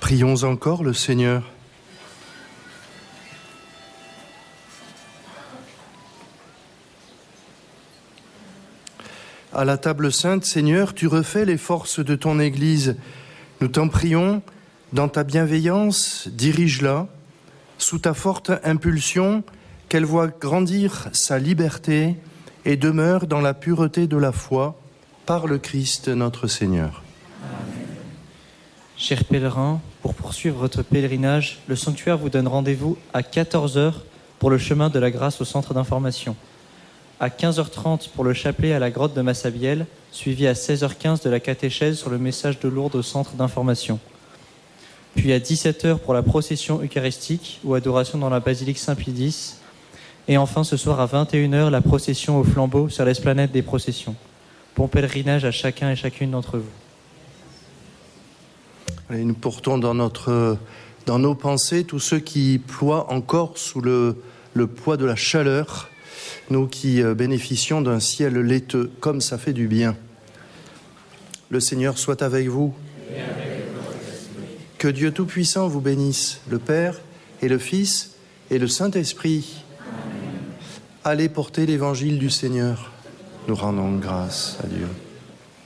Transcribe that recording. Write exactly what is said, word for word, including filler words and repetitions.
Prions encore le Seigneur. À la table sainte, Seigneur, tu refais les forces de ton Église. Nous t'en prions, dans ta bienveillance, dirige-la, sous ta forte impulsion, qu'elle voie grandir sa liberté et demeure dans la pureté de la foi, par le Christ notre Seigneur. Amen. Chers pèlerins, pour poursuivre votre pèlerinage, le sanctuaire vous donne rendez-vous à quatorze heures pour le chemin de la grâce au centre d'information, à quinze heures trente pour le chapelet à la grotte de Massabielle, suivi à seize heures quinze de la catéchèse sur le message de Lourdes au centre d'information. Puis à dix-sept heures pour la procession eucharistique ou adoration dans la basilique Saint-Pie X. Et enfin ce soir à vingt et une heures, la procession au flambeau sur l'esplanade des processions. Bon pèlerinage à chacun et chacune d'entre vous. Et nous portons dans, notre, dans nos pensées tous ceux qui ploient encore sous le, le poids de la chaleur, nous qui bénéficions d'un ciel laiteux, comme ça fait du bien. Le Seigneur soit avec vous. Et avec votre esprit. Que Dieu Tout-Puissant vous bénisse, le Père et le Fils et le Saint-Esprit. Amen. Allez porter l'évangile du Seigneur. Nous rendons grâce à Dieu.